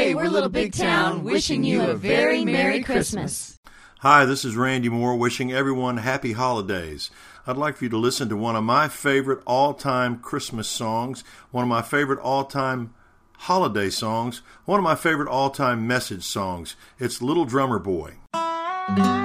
Hey, we're Little Big Town, wishing you a very Merry Christmas. Hi, this is Randy Moore, wishing everyone happy holidays. I'd like for you to listen to one of my favorite all-time Christmas songs, one of my favorite all-time holiday songs, one of my favorite all-time message songs. It's Little Drummer Boy.